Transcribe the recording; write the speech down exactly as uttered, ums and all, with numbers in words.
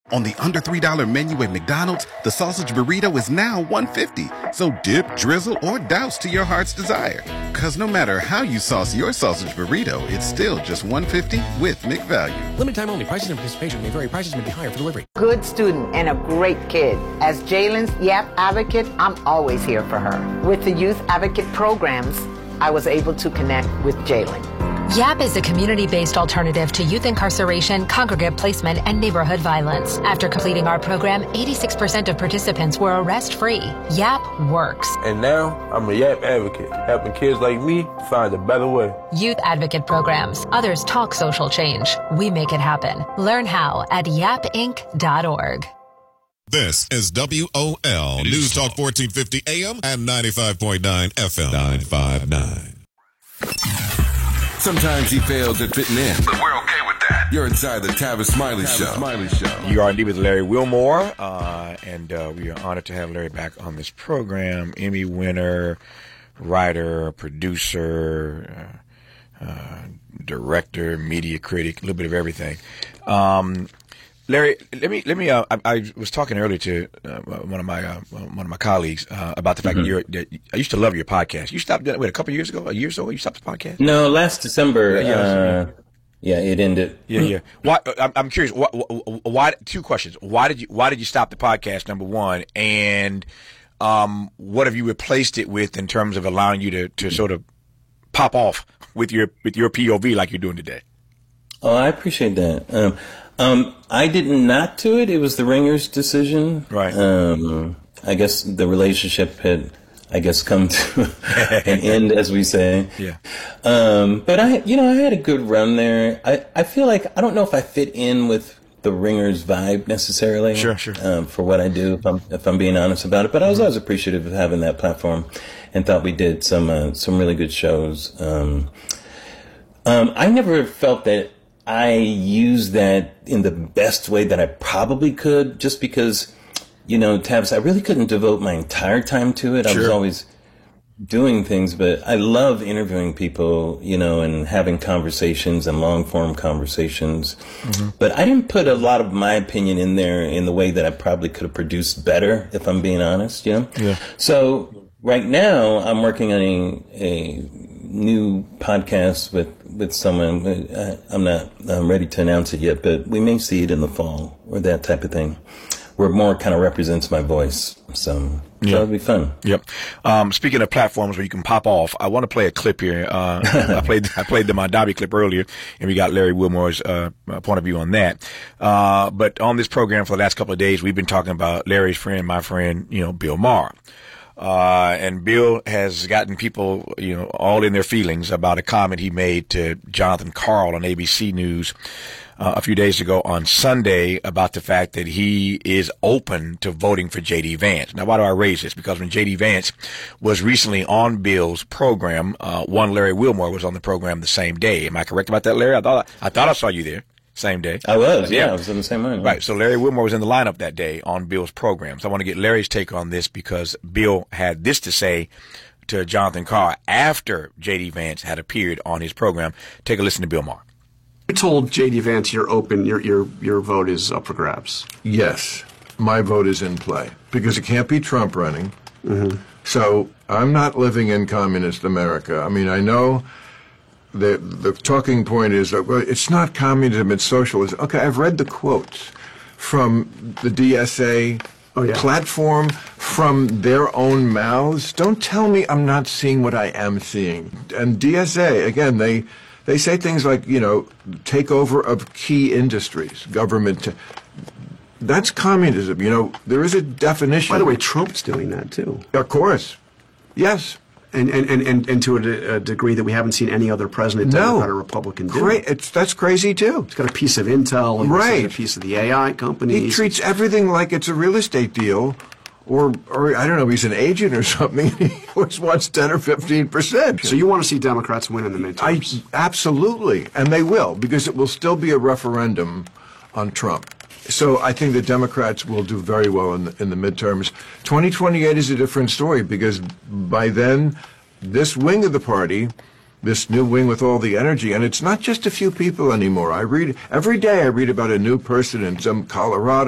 On the under three dollar menu at McDonald's, the sausage burrito is now one fifty. So dip, drizzle, or douse to your heart's desire. Cause no matter how you sauce your sausage burrito, it's still just one fifty with McValue. Limited time only. Prices and participation may vary. Prices may be higher for delivery. Good student and a great kid. As Jalen's Yap advocate, I'm always here for her. With the Youth Advocate programs, I was able to connect with Jalen. YAP is a community-based alternative to youth incarceration, congregate placement, and neighborhood violence. After completing our program, eighty-six percent of participants were arrest-free. YAP works. And now, I'm a YAP advocate, helping kids like me find a better way. Youth Advocate programs. Others talk social change. We make it happen. Learn how at yap inc dot org. This is W O L News Talk fourteen fifty A M and ninety-five point nine F M. nine five nine. Sometimes he fails at fitting in, but we're okay with that. You're inside the Tavis Smiley Show. Smiley Show. You are indeed with Larry Wilmore, uh, and uh, we are honored to have Larry back on this program. Emmy winner, writer, producer, uh, uh, director, media critic, a little bit of everything. Um, Larry, let me let me. Uh, I, I was talking earlier to uh, one of my uh, one of my colleagues uh, about the fact mm-hmm. that you're. That I used to love your podcast. You stopped doing it wait, a couple of years ago, a year or so. You stopped the podcast? No, last December. Yeah, uh, yeah it ended. Yeah, yeah. Why? I'm, I'm curious. Why, why? Two questions. Why did you Why did you stop the podcast? Number one, and um, what have you replaced it with in terms of allowing you to, to sort of pop off with your with your P O V like you're doing today? Oh, I appreciate that. Um, Um, I did not do it. It was the Ringer's decision. Right. Um, I guess the relationship had, I guess, come to an end, as we say. Yeah. Um, but I, you know, I had a good run there. I, I feel like, I don't know if I fit in with the Ringer's vibe necessarily. Sure, sure. Um, for what I do, if I'm, if I'm being honest about it. But I was always appreciative of having that platform and thought we did some, uh, some really good shows. Um, um, I never felt that I use that in the best way that I probably could, just because, you know, Tabs, I really couldn't devote my entire time to it. Sure. I was always doing things, but I love interviewing people, you know, and having conversations and long form conversations. Mm-hmm. But I didn't put a lot of my opinion in there in the way that I probably could have produced better, if I'm being honest, you know? Yeah. So right now I'm working on a, a new podcast with, with someone. I, I'm not I'm ready to announce it yet, but we may see it in the fall or that type of thing, where it more kind of represents my voice. So, yeah. so it'll be fun. Yep. Um, speaking of platforms where you can pop off, I want to play a clip here. Uh, I played I played the Mondavi clip earlier, and we got Larry Wilmore's uh, point of view on that. Uh, but on this program for the last couple of days, we've been talking about Larry's friend, my friend, you know, Bill Maher. Uh, and Bill has gotten people, you know, all in their feelings about a comment he made to Jonathan Karl on A B C News uh, a few days ago on Sunday about the fact that he is open to voting for J D. Vance. Now, why do I raise this? Because when J D. Vance was recently on Bill's program, uh, one Larry Wilmore was on the program the same day. Am I correct about that, Larry? I thought I thought I saw you there. Same day. I was, yeah, I was in the same line. Right, so Larry Wilmore was in the lineup that day on Bill's program. So I want to get Larry's take on this because Bill had this to say to Jonathan Karl after J D. Vance had appeared on his program. Take a listen to Bill Maher. You told J D. Vance you're open, your your your vote is up for grabs. Yes, my vote is in play because it can't be Trump running. Mm-hmm. So I'm not living in communist America. I mean, I know the the talking point is that, well, it's not communism, it's socialism. Okay, I've read the quotes from the D S A oh, yeah. platform, from their own mouths. Don't tell me I'm not seeing what I am seeing. And D S A, again, they they say things like, you know, takeover of key industries, government. T- that's communism. You know, there is a definition. By the way, Trump's doing that too. Of course. Yes. And, and, and, and to a, de- a degree that we haven't seen any other president, no. Democrat or Republican, do. Great. It's, that's crazy, too. He's got a piece of intel, and right. a piece of the A I companies. He treats everything like it's a real estate deal, or, or I don't know, he's an agent or something. He always wants ten or fifteen percent. So you want to see Democrats win in the midterms? I, absolutely. And they will, because it will still be a referendum on Trump. So I think the Democrats will do very well in the, in the midterms. twenty twenty-eight is a different story because by then, this wing of the party, this new wing with all the energy, and it's not just a few people anymore. I read every day. I read about a new person in some Colorado.